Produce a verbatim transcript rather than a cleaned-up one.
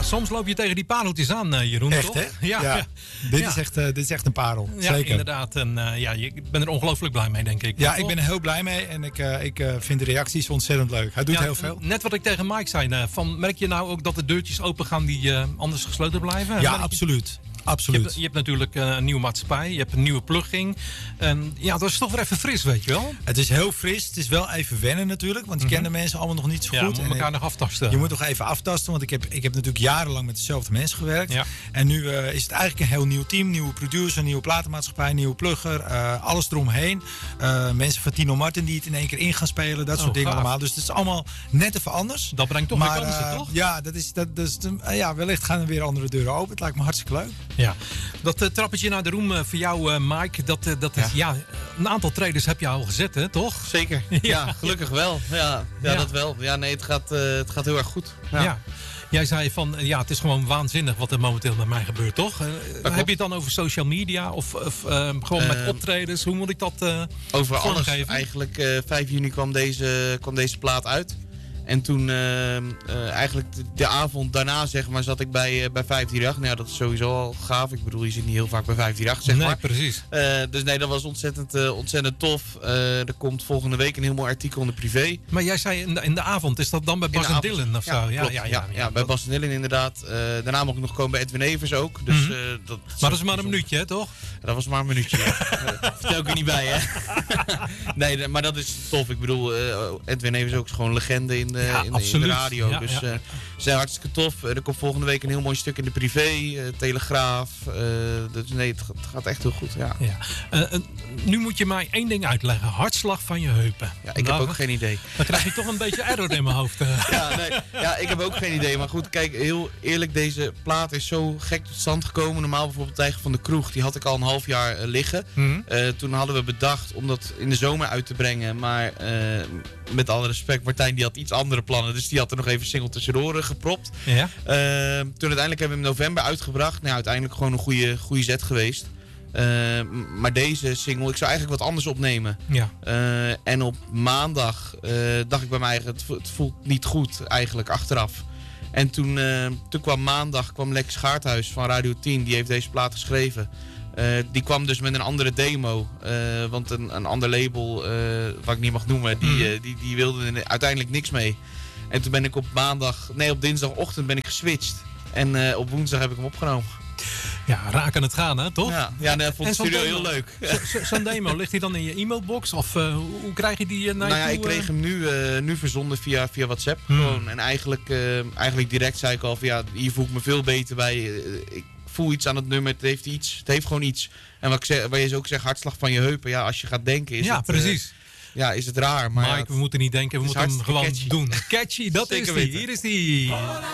soms loop je tegen die pareltjes aan, uh, Jeroen, echt, toch? Hè? Ja, ja. ja. Dit, ja. Is echt, uh, dit is echt een parel. Ja, Zeker. Inderdaad. En uh, ja, je bent er ongelooflijk blij mee, denk ik. Ja, toch? ik ben er heel blij mee en ik, uh, ik uh, vind de reacties ontzettend leuk. Hij doet ja, heel veel. Net wat ik tegen Mike zei, uh, van, merk je nou ook dat de deurtjes open gaan die uh, anders gesloten blijven? Ja, merk absoluut. Je? Absoluut. Je hebt, je hebt natuurlijk uh, een nieuwe maatschappij, je hebt een nieuwe plugging. En ja, dat is toch weer even fris, weet je wel? Het is heel fris. Het is wel even wennen natuurlijk, want je mm-hmm. kent de mensen allemaal nog niet zo ja, goed. Je moet elkaar en, nog aftasten. Je moet nog even aftasten, want ik heb, ik heb natuurlijk jarenlang met dezelfde mensen gewerkt. Ja. En nu uh, is het eigenlijk een heel nieuw team. Nieuwe producer, nieuwe platenmaatschappij, nieuwe plugger. Uh, alles eromheen. Uh, mensen van Tino Martin die het in één keer in gaan spelen. Dat oh, soort dingen gaaf. allemaal. Dus het is allemaal net even anders. Dat brengt toch maar, weer kansen, uh, toch? Ja, dat is, dat, dat is, uh, ja, wellicht gaan er weer andere deuren open. Het lijkt me hartstikke leuk. Ja. Dat uh, trappetje naar de roem uh, voor jou, uh, Mike. Dat, uh, dat is, ja. ja, een aantal traders heb je al gezet, hè, toch? Zeker. Ja, ja gelukkig wel. Ja, ja, ja, dat wel. Ja, nee, het gaat, uh, het gaat heel erg goed. Ja. ja. Jij zei van, ja, het is gewoon waanzinnig wat er momenteel met mij gebeurt, toch? Uh, heb je het dan over social media of, of uh, gewoon met uh, optredens? Hoe moet ik dat uh, over alles. Geven? Eigenlijk uh, vijf juni kwam deze, kwam deze plaat uit. En toen uh, uh, eigenlijk de, de avond daarna, zeg maar, zat ik bij, uh, bij vijf drie acht. Nou ja, dat is sowieso al gaaf. Ik bedoel, je zit niet heel vaak bij vijf drie acht, zeg nee, maar. Nee, precies. Uh, dus nee, dat was ontzettend, uh, ontzettend tof. Uh, er komt volgende week een heel mooi artikel in de privé. Maar jij zei in de, in de avond, is dat dan bij Bas en Dylan of ja, zo? Ja, ja, ja, ja, ja, bij Bas en Dylan inderdaad. Uh, daarna mocht ik nog komen bij Edwin Evers ook. Dus, mm-hmm. uh, dat maar dat is maar een minuutje, hè, toch? Ja, dat was maar een minuutje, ja. Vertel ik er niet bij, hè? Nee, maar dat is tof. Ik bedoel, uh, Edwin Evers ook is gewoon een legende in de, ja, in de, in de radio. Ja, dus ja. uh, ze zijn hartstikke tof. Uh, er komt volgende week een heel mooi stuk in de privé, uh, Telegraaf. Uh, dus nee, het, het gaat echt heel goed, ja. ja. Uh, uh, nu moet je mij één ding uitleggen. Hartslag van je heupen. Ja, ik nou, heb ook geen idee. Dan krijg je toch een beetje error in mijn hoofd. Uh. Ja, nee, ja, ik heb ook geen idee. Maar goed, kijk, heel eerlijk, deze plaat is zo gek tot stand gekomen. Normaal bijvoorbeeld Tijger van de Kroeg, die had ik al een half jaar uh, liggen. Mm-hmm. Uh, toen hadden we bedacht om dat in de zomer uit te brengen. Maar uh, met alle respect, Martijn die had iets andere plannen. Dus die had er nog even single tussendoor gepropt. Ja. Uh, toen uiteindelijk hebben we hem in november uitgebracht. Nou, uiteindelijk gewoon een goede, goede zet geweest. Uh, maar deze single, ik zou eigenlijk wat anders opnemen. Ja. Uh, en op maandag uh, dacht ik bij mij, het, het voelt niet goed eigenlijk achteraf. En toen, uh, toen kwam maandag, kwam Lex Schaarthuis van Radio tien, die heeft deze plaat geschreven. Uh, die kwam dus met een andere demo. Uh, want een, een ander label, uh, wat ik niet mag noemen, die, uh, die, die wilde er uiteindelijk niks mee. En toen ben ik op maandag, nee op dinsdagochtend ben ik geswitcht. En uh, op woensdag heb ik hem opgenomen. Ja, raak aan het gaan, hè, toch? Ja, ja nee, vond ik studio heel leuk. Zo, zo'n demo, ligt die dan in je e-mailbox? Of uh, hoe, hoe krijg je die uh, naar nou ja, toe, ik kreeg hem nu, uh, nu verzonden via, via WhatsApp. Hmm. Gewoon. En eigenlijk, uh, eigenlijk direct zei ik al van ja, hier voel ik me veel beter bij. Uh, ik voel iets aan het nummer, het heeft iets. Het heeft gewoon iets. En wat, ik zeg, wat je ook zegt, hartslag van je heupen. Ja, als je gaat denken is ja, het... precies. Uh, ja, is het raar. Maar Mike, ja, we moeten niet denken, we moeten hem gewoon catchy. doen. Catchy, dat Zeker is die. weten. Hier is die.